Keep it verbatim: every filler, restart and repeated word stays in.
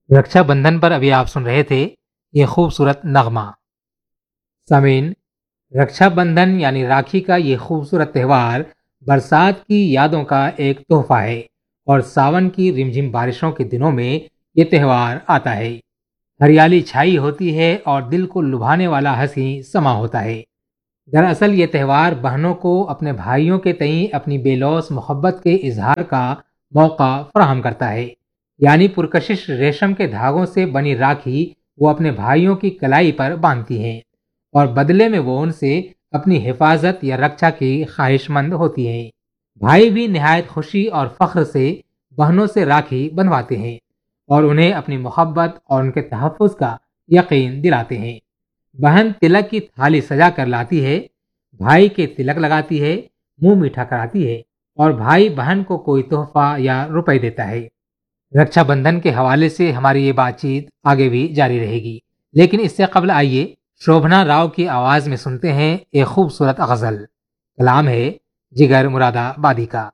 رکشا بندھن پر ابھی آپ سن رہے تھے یہ خوبصورت نغمہ۔ سامعین، رکشا بندھن یعنی راکھی کا یہ خوبصورت تہوار برسات کی یادوں کا ایک تحفہ ہے، اور ساون کی رمجھم بارشوں کے دنوں میں یہ تہوار آتا ہے۔ ہریالی چھائی ہوتی ہے اور دل کو لبھانے والا ہنسی سما ہوتا ہے۔ دراصل یہ تہوار بہنوں کو اپنے بھائیوں کے تئیں اپنی بے لوث محبت کے اظہار کا موقع فراہم کرتا ہے۔ یعنی پرکشش ریشم کے دھاگوں سے بنی راکھی وہ اپنے بھائیوں کی کلائی پر باندھتی ہیں، اور بدلے میں وہ ان سے اپنی حفاظت یا رکشا کی خواہش مند ہوتی ہیں۔ بھائی بھی نہایت خوشی اور فخر سے بہنوں سے راکھی بنواتے ہیں اور انہیں اپنی محبت اور ان کے تحفظ کا یقین دلاتے ہیں۔ بہن تلک کی تھالی سجا کر لاتی ہے، بھائی کے تلک لگاتی ہے، منہ میٹھا کراتی ہے، اور بھائی بہن کو کوئی تحفہ یا روپے دیتا ہے۔ رکشا بندھن کے حوالے سے ہماری یہ بات چیت آگے بھی جاری رہے گی، لیکن اس سے قبل آئیے شوبھنا راؤ کی آواز میں سنتے ہیں ایک خوبصورت غزل۔ کلام ہے جگر مراد آبادی کا۔